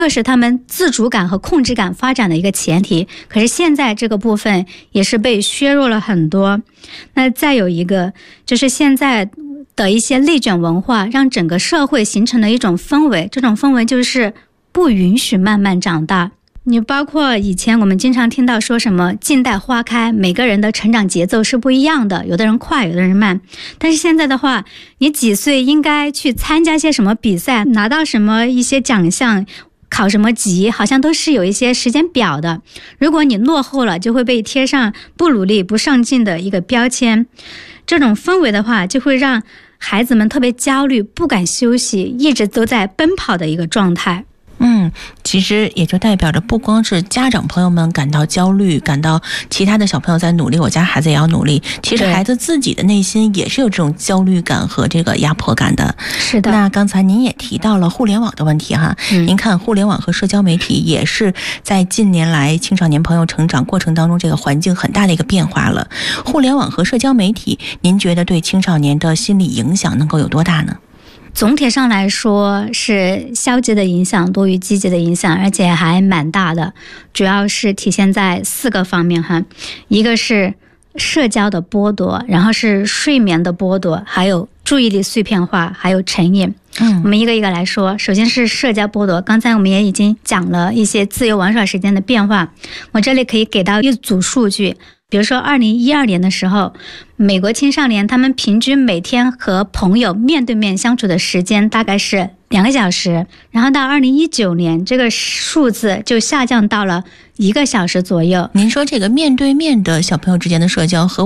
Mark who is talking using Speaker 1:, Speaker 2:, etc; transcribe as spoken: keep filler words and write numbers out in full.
Speaker 1: 这是他们自主感和控制感发展的一个前提，可是现在这个部分也是被削弱了很多。那再有一个就是现在的一些内卷文化，让整个社会形成了一种氛围，这种氛围就是不允许慢慢长大。你包括以前我们经常听到说什么静待花开，每个人的成长节奏是不一样的，有的人快，有的人慢。但是现在的话，你几岁应该去参加些什么比赛，拿到什么一些奖项，考什么级，好像都是有一些时间表的。如果你落后了，就会被贴上不努力不上进的一个标签。这种氛围的话，就会让孩子们特别焦虑，不敢休息，一直都在奔跑的一个状态。
Speaker 2: 嗯，其实也就代表着不光是家长朋友们感到焦虑，感到其他的小朋友在努力，我家孩子也要努力，其实孩子自己的内心也是有这种焦虑感和这个压迫感的。
Speaker 1: 是的。
Speaker 2: 那刚才您也提到了互联网的问题哈，嗯、您看互联网和社交媒体也是在近年来青少年朋友成长过程当中这个环境很大的一个变化了。互联网和社交媒体，您觉得对青少年的心理影响能够有多大呢？
Speaker 1: 总体上来说是消极的影响多于积极的影响，而且还蛮大的，主要是体现在四个方面哈。一个是社交的剥夺，然后是睡眠的剥夺，还有注意力碎片化，还有成瘾。嗯，我们一个一个来说。首先是社交剥夺，刚才我们也已经讲了一些自由玩耍时间的变化，我这里可以给到一组数据。比如说二零一二年的时候，美国青少年他们平均每天和朋友面对面相处的时间大概是两个小时，然后到二零一九年这个数字就下降到了一个小时左右。
Speaker 2: 您说这个面对面的小朋友之间的社交和